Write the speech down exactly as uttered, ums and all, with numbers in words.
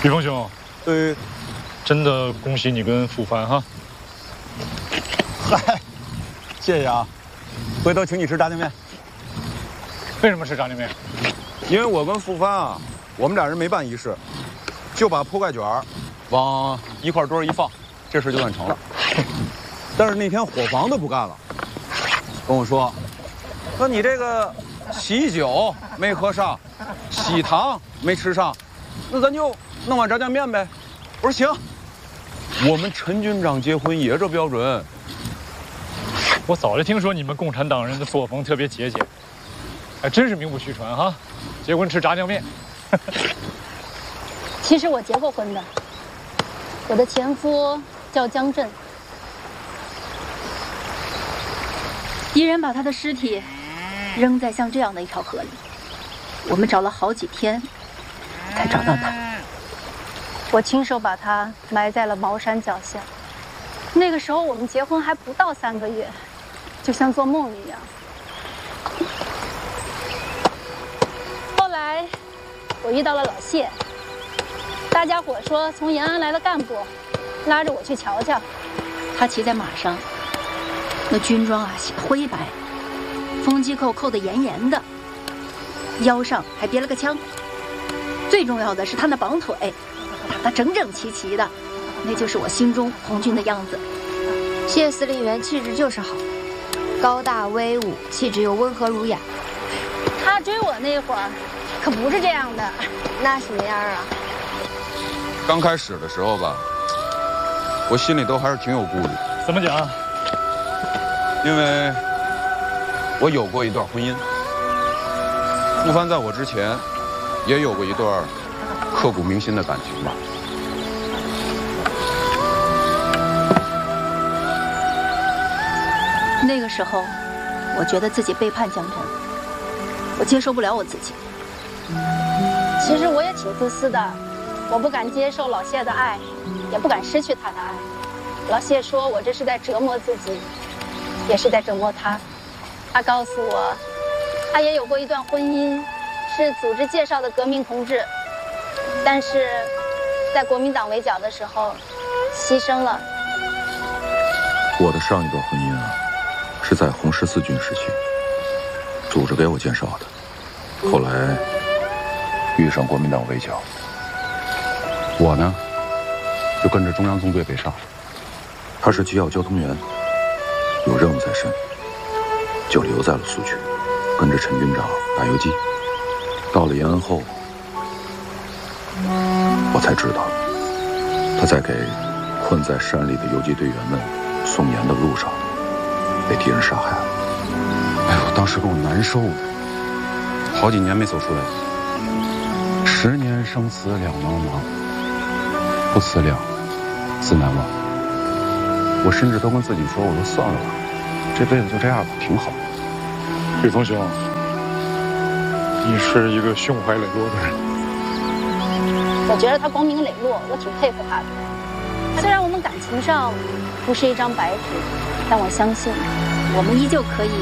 雨峰兄， 呃， 真的恭喜你跟傅帆哈。 嗨，谢谢啊，回头请你吃炸酱面。 为什么吃炸酱面？ 因为我跟傅帆啊，我们俩人没办仪式，就把铺盖卷往一块堆一放，这事就算成了。但是那天伙房的不干了，跟我说，说你这个喜酒没喝上，喜糖没吃上，那咱就弄碗炸酱面呗。我说行，我们陈军长结婚也这标准。 我早就听说你们共产党人的作风特别节俭，还真是名不虚传哈。结婚吃炸酱面。 其实我结过婚的，我的前夫叫江震。敌人把他的尸体扔在像这样的一条河里，我们找了好几天才找到他。我亲手把他埋在了茅山脚下。那个时候我们结婚还不到三个月，就像做梦一样。后来我遇到了老谢，大家伙说从延安来的干部，拉着我去瞧瞧。他骑在马上，那军装啊洗灰白，风机扣扣得严严的，腰上还别了个枪。最重要的是他那绑腿，打得整整齐齐的，那就是我心中红军的样子。 谢司令员气质就是好，高大威武，气质又温和儒雅。 他追我那会儿可不是这样的。 那什么样啊？ 刚开始的时候吧，我心里都还是挺有顾虑。 怎么讲？ 因为我有过一段婚姻，傅帆在我之前也有过一段刻骨铭心的感情吧。 那个时候，我觉得自己背叛江震，我接受不了我自己。其实我也挺自私的，我不敢接受老谢的爱，也不敢失去他的爱。老谢说我这是在折磨自己，也是在折磨他。他告诉我，他也有过一段婚姻，是组织介绍的革命同志，但是在国民党围剿的时候牺牲了。 我的上一段婚姻啊，是在红十字军时期组织给我介绍的，后来遇上国民党围剿，我呢就跟着中央纵队北上。他是机要交通员，有任务在身，就留在了苏区，跟着陈军长打游击。到了延安后，我才知道他在给困在山里的游击队员们送盐的路上被敌人杀害了。哎呦，当时给我难受的，好几年没走出来，十年生死两茫茫，不思量，自难忘。我甚至都跟自己说，我说算了吧，这辈子就这样吧，挺好。 雨峰兄，你是一个胸怀磊落的人。 我觉得他光明磊落，我挺佩服他的。虽然我们感情上不是一张白纸，但我相信我们依旧可以